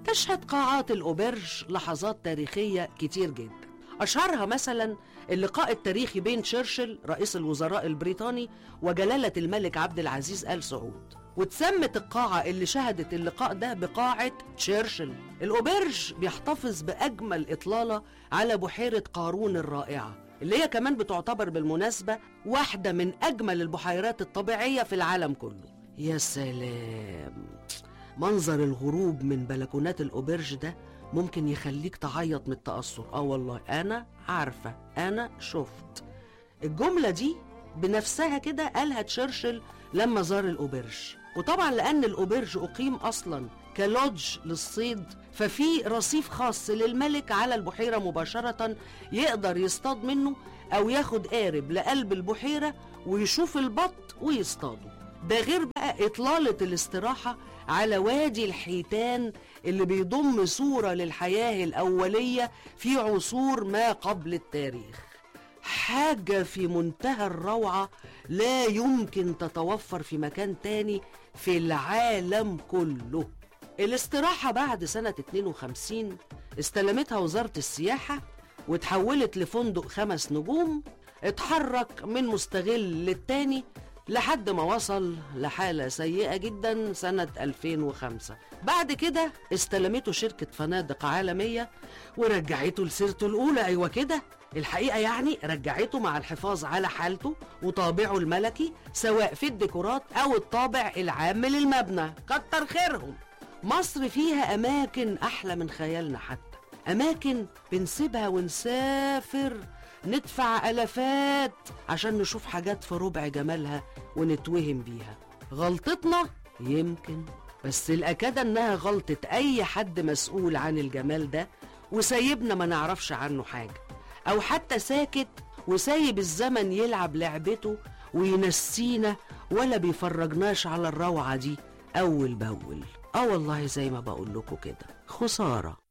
تشهد قاعات الأوبرج لحظات تاريخية كتير جدا، أشهرها مثلا اللقاء التاريخي بين تشرشل رئيس الوزراء البريطاني وجلالة الملك عبد العزيز آل سعود، واتسمت القاعة اللي شهدت اللقاء ده بقاعة تشرشل. الأوبرج بيحتفظ بأجمل إطلالة على بحيرة قارون الرائعة، اللي هي كمان بتعتبر بالمناسبة واحدة من أجمل البحيرات الطبيعية في العالم كله. يا سلام، منظر الغروب من بلكونات الأوبرج ده ممكن يخليك تعيط من التأثر. والله أنا عارفة، أنا شفت الجملة دي بنفسها كده قالها تشرشل لما زار الأوبرج. وطبعا لأن الأوبرج أقيم أصلا كلودج للصيد، ففي رصيف خاص للملك على البحيرة مباشرة يقدر يصطاد منه أو ياخد قارب لقلب البحيرة ويشوف البط ويصطاده. ده غير بقى إطلالة الاستراحة على وادي الحيتان اللي بيضم صورة للحياة الأولية في عصور ما قبل التاريخ. حاجة في منتهى الروعة لا يمكن تتوفر في مكان تاني في العالم كله. الاستراحة بعد سنة 52 استلمتها وزارة السياحة وتحولت لفندق 5 نجوم، اتحرك من مستغل للتاني لحد ما وصل لحالة سيئة جدا سنة 2005. بعد كده استلمته شركة فنادق عالمية ورجعته لسيرته الأولى. أيوة كده، الحقيقة يعني رجعته مع الحفاظ على حالته وطابعه الملكي سواء في الديكورات أو الطابع العام للمبنى. كتر خيرهم. مصر فيها أماكن أحلى من خيالنا، حتى أماكن بنسيبها ونسافر ندفع ألفات عشان نشوف حاجات في ربع جمالها ونتوهم بيها. غلطتنا يمكن، بس الأكاد أنها غلطة أي حد مسؤول عن الجمال ده وسايبنا ما نعرفش عنه حاجة، أو حتى ساكت وسايب الزمن يلعب لعبته وينسينا ولا بيفرجناش على الروعة دي أول بأول. والله زي ما بقول لكم كده، خسارة.